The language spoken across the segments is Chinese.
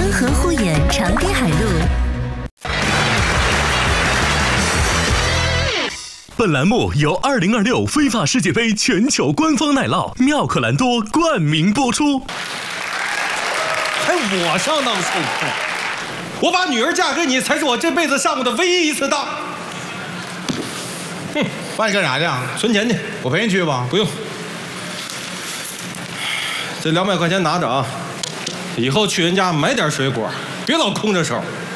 安和护眼长堤海路。 本栏目由2026非法世界杯全球官方奶酪妙可蓝多冠名播出。 还我上当受骗？我把女儿嫁给你，才是我这辈子上过的唯一一次当。 哼，爸，你干啥去啊？ 存钱去， 我陪你去吧。 不用，这200块钱拿着啊，以后去人家买点水果，别老空着手。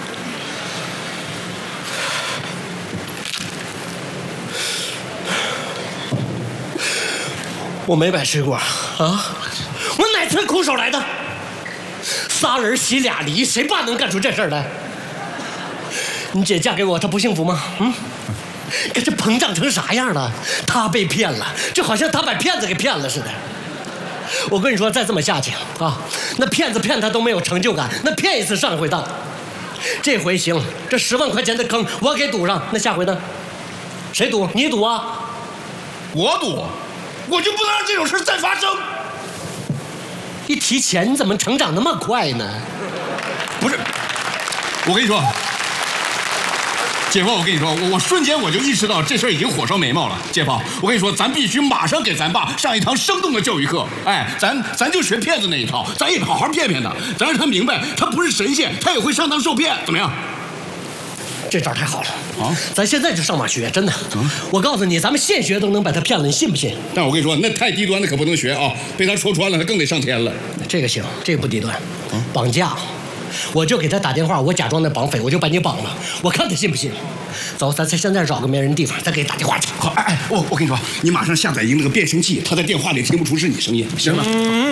我没买水果啊，我哪天空手来的？3人洗俩梨，谁爸能干出这事儿来？你姐嫁给我，她不幸福吗？可这膨胀成啥样了？她被骗了，就好像她把骗子给骗了似的。我跟你说，再这么下去啊，那骗子骗他都没有成就感，那骗一次上一回当。这回行，这10万块钱的坑我给堵上，那下回呢？谁赌？你赌啊？ 我赌，我就不能让这种事再发生。 一提钱，你怎么成长那么快呢？ 不是，我跟你说，姐夫，我跟你说，我瞬间我就意识到这事儿已经火烧眉毛了。姐夫，我跟你说，咱必须马上给咱爸上一堂生动的教育课。哎，咱就学骗子那一套，咱也好好骗骗他，咱让他明白，他不是神仙，他也会上当受骗，怎么样？ 这招太好了啊！咱现在就上网学，真的。我告诉你，咱们现学都能把他骗了，你信不信？ 但我跟你说，那太低端的可不能学啊！被他戳穿了，他更得上天了。 这个行，这个不低端。绑架，我就给他打电话，我假装那绑匪，我就把你绑了，我看他信不信。走，咱现在找个没人地方，再给他打电话去。 好，我跟你说，你马上下载一个那个变声器，他在电话里听不出是你声音，行吗？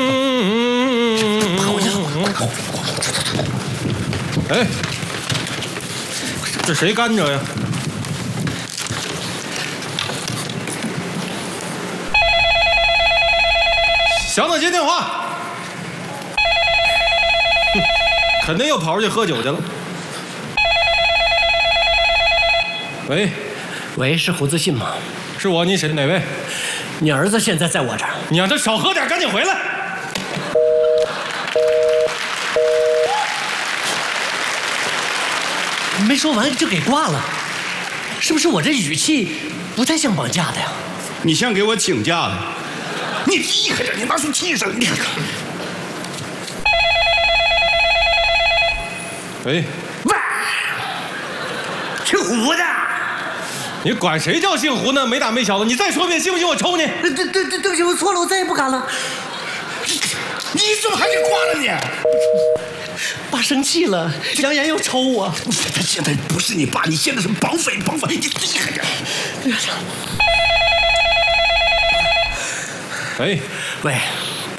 跑去！ 哎，这谁干着呀？小子接电话，肯定又跑出去喝酒去了。喂， 喂，是胡自信吗？ 是我，你谁？哪位？ 你儿子现在在我这儿， 你让他少喝点，赶紧回来。 没说完就给挂了，是不是我这语气不太像绑架的呀？ 你像给我请假的。你厉害点，你拿出气声，你看看。 喂， 姓胡的。 你管谁叫姓胡呢？没大没小的，你再说遍，信不信我抽你？ 对不起，我错了，我再也不敢了。 你怎么还得挂了你？ 爸生气了，扬言要抽我。 他现在不是你爸，你现在是绑匪，你厉害点。 喂， 喂，